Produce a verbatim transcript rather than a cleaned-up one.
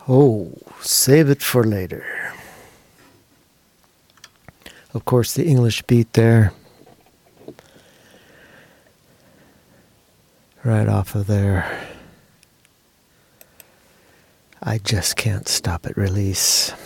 Oh, save it for later. Of course, the English beat there. Right off of there. I Just Can't Stop It release.